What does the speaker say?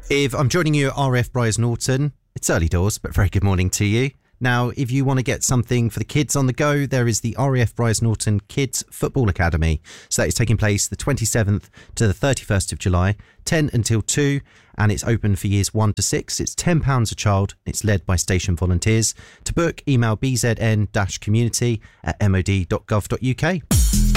If I'm joining you at RF Bryce Norton, it's early doors, but very good morning to you. Now, if you want to get something for the kids on the go, there is the RAF Bryce Norton Kids Football Academy. So that is taking place the 27th to the 31st of July, 10 until 2, and it's open for years 1 to 6. It's £10 a child. It's led by station volunteers. To book, email bzn-community@mod.gov.uk.